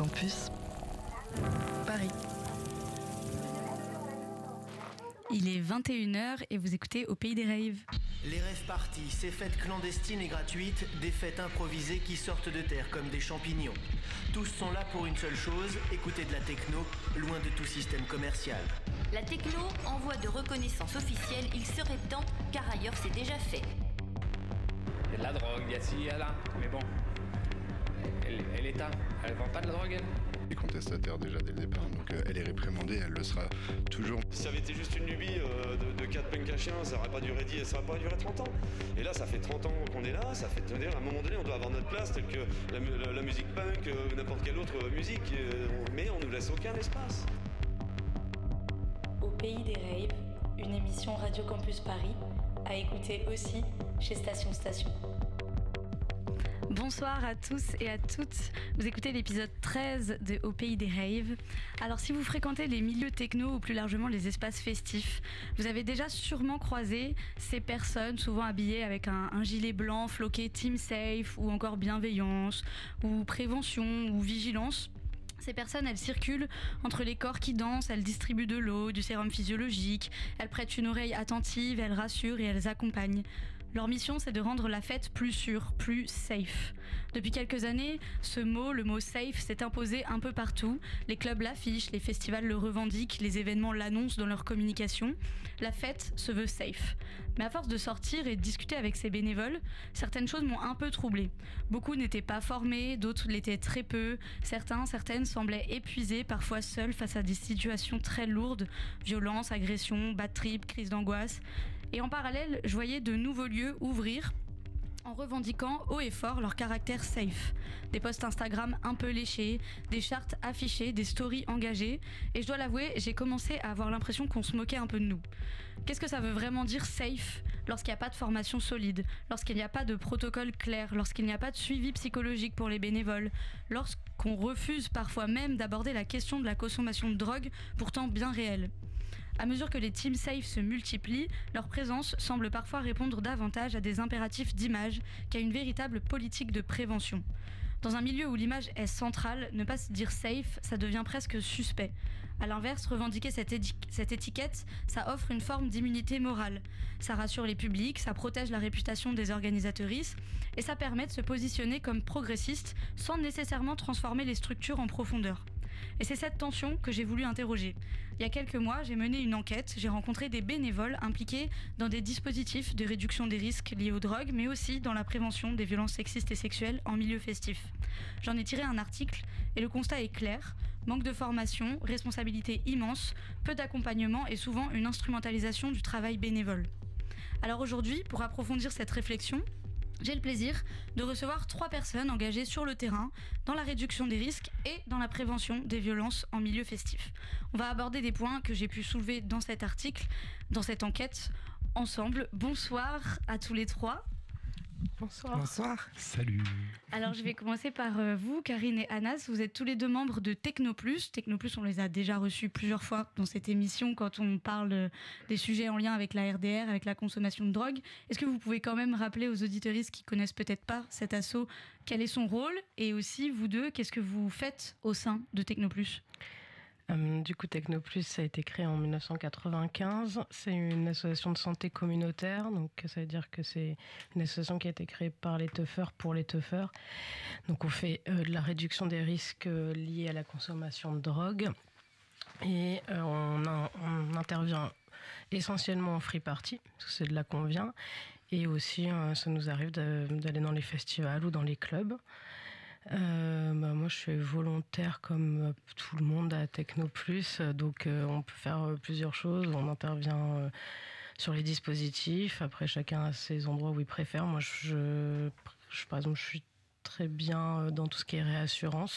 Campus Paris. Il est 21h et vous écoutez Au Pays des Raves. Les rêves parties, ces fêtes clandestines et gratuites, des fêtes improvisées qui sortent de terre comme des champignons. Tous sont là pour une seule chose, écouter de la techno, loin de tout système commercial. La techno, en voie de reconnaissance officielle, il serait temps, car ailleurs c'est déjà fait. Il y a de la drogue, il y a ci, il y a là, mais bon, elle est elle vend pas de la drogue, elle. Elle est contestataire déjà dès le départ, donc elle est réprimandée, elle le sera toujours. Si ça avait été juste une lubie de 4 punks à chiens, ça aurait pas duré 30 ans. Et là, ça fait 30 ans qu'on est là, ça fait à un moment donné, on doit avoir notre place, telle que la musique punk ou n'importe quelle autre musique, mais on nous laisse aucun espace. Au Pays des Raves, une émission Radio Campus Paris, à écouter aussi chez Station. Bonsoir à tous et à toutes, vous écoutez l'épisode 13 de Au Pays des Raves. Alors si vous fréquentez les milieux techno ou plus largement les espaces festifs, vous avez déjà sûrement croisé ces personnes souvent habillées avec un gilet blanc floqué Team Safe ou encore bienveillance ou prévention ou vigilance. Ces personnes, elles circulent entre les corps qui dansent, elles distribuent de l'eau, du sérum physiologique, elles prêtent une oreille attentive, elles rassurent et elles accompagnent. Leur mission, c'est de rendre la fête plus sûre, plus safe. Depuis quelques années, le mot safe, s'est imposé un peu partout. Les clubs l'affichent, les festivals le revendiquent, les événements l'annoncent dans leur communication. La fête se veut safe. Mais à force de sortir et de discuter avec ces bénévoles, certaines choses m'ont un peu troublée. Beaucoup n'étaient pas formés, d'autres l'étaient très peu. Certaines semblaient épuisés, parfois seuls face à des situations très lourdes, violence, agression, bad trip, crise d'angoisse. Et en parallèle, je voyais de nouveaux lieux ouvrir en revendiquant haut et fort leur caractère safe. Des posts Instagram un peu léchés, des charts affichés, des stories engagées. Et je dois l'avouer, j'ai commencé à avoir l'impression qu'on se moquait un peu de nous. Qu'est-ce que ça veut vraiment dire safe lorsqu'il n'y a pas de formation solide, lorsqu'il n'y a pas de protocole clair, lorsqu'il n'y a pas de suivi psychologique pour les bénévoles, lorsqu'on refuse parfois même d'aborder la question de la consommation de drogue, pourtant bien réelle. À mesure que les teams safe se multiplient, leur présence semble parfois répondre davantage à des impératifs d'image qu'à une véritable politique de prévention. Dans un milieu où l'image est centrale, ne pas se dire safe, ça devient presque suspect. À l'inverse, revendiquer cette étiquette, ça offre une forme d'immunité morale. Ça rassure les publics, ça protège la réputation des organisatrices et ça permet de se positionner comme progressiste sans nécessairement transformer les structures en profondeur. Et c'est cette tension que j'ai voulu interroger. Il y a quelques mois, j'ai mené une enquête, j'ai rencontré des bénévoles impliqués dans des dispositifs de réduction des risques liés aux drogues, mais aussi dans la prévention des violences sexistes et sexuelles en milieu festif. J'en ai tiré un article et le constat est clair. Manque de formation, responsabilité immense, peu d'accompagnement et souvent une instrumentalisation du travail bénévole. Alors aujourd'hui, pour approfondir cette réflexion, j'ai le plaisir de recevoir 3 personnes engagées sur le terrain dans la réduction des risques et dans la prévention des violences en milieu festif. On va aborder des points que j'ai pu soulever dans cet article, dans cette enquête, ensemble. Bonsoir à tous les 3. Bonsoir. Bonsoir. Salut. Alors je vais commencer par vous, Karine et Anas. Vous êtes tous les deux membres de Technoplus. Technoplus, on les a déjà reçus plusieurs fois dans cette émission quand on parle des sujets en lien avec la RDR, avec la consommation de drogue. Est-ce que vous pouvez quand même rappeler aux auditeuristes qui connaissent peut-être pas cet asso, quel est son rôle? Et aussi, vous deux, qu'est-ce que vous faites au sein de Technoplus? Du coup, Technoplus, ça a été créé en 1995. C'est une association de santé communautaire. Donc, ça veut dire que c'est une association qui a été créée par les teufeurs pour les teufeurs. Donc, on fait de la réduction des risques liés à la consommation de drogue. Et on intervient essentiellement en free party, parce que c'est de là qu'on vient. Et aussi, ça nous arrive d'aller dans les festivals ou dans les clubs. Moi je suis volontaire comme tout le monde à Technoplus, donc on peut faire plusieurs choses. On intervient sur les dispositifs, après chacun a ses endroits où il préfère. Moi par exemple, je suis très bien dans tout ce qui est réassurance.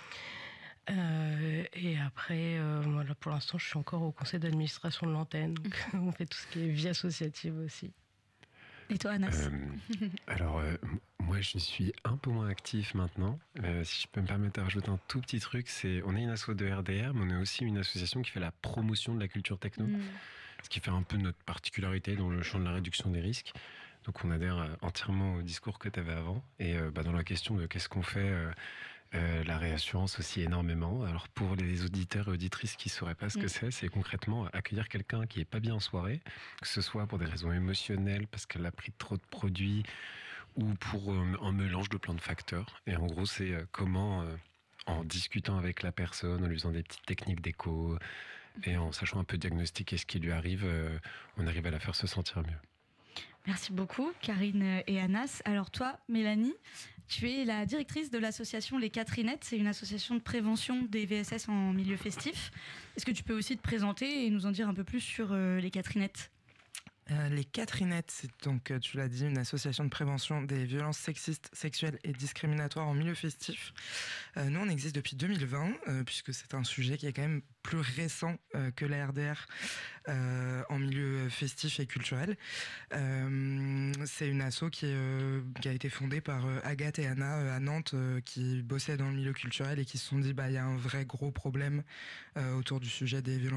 Et après, voilà, pour l'instant je suis encore au conseil d'administration de l'antenne, donc on fait tout ce qui est vie associative aussi. Et toi, Anas? Alors, moi, je suis un peu moins actif maintenant. Si je peux me permettre de rajouter un tout petit truc, on est une asso de RDR, mais on est aussi une association qui fait la promotion de la culture techno, ce qui fait un peu notre particularité dans le champ de la réduction des risques. Donc, on adhère entièrement au discours que tu avais avant. Et dans la question de qu'est-ce qu'on fait La réassurance aussi énormément. Alors pour les auditeurs et auditrices qui ne sauraient pas ce que c'est concrètement accueillir quelqu'un qui n'est pas bien en soirée, que ce soit pour des raisons émotionnelles, parce qu'elle a pris trop de produits, ou pour un mélange de plein de facteurs. Et en gros, c'est comment, en discutant avec la personne, en lui faisant des petites techniques d'écho, et en sachant un peu diagnostiquer ce qui lui arrive, on arrive à la faire se sentir mieux. Merci beaucoup, Karine et Anas. Alors toi, Mélanie, tu es la directrice de l'association Les Catherinettes. C'est une association de prévention des VSS en milieu festif. Est-ce que tu peux aussi te présenter et nous en dire un peu plus sur les Catherinettes ? Les Catherinettes, c'est donc, tu l'as dit, une association de prévention des violences sexistes, sexuelles et discriminatoires en milieu festif. Nous, on existe depuis 2020, puisque c'est un sujet qui est quand même plus récent que la RDR en milieu festif et culturel. C'est une asso qui a été fondée par Agathe et Anna à Nantes, qui bossaient dans le milieu culturel et qui se sont dit il y a un vrai gros problème autour du sujet des violences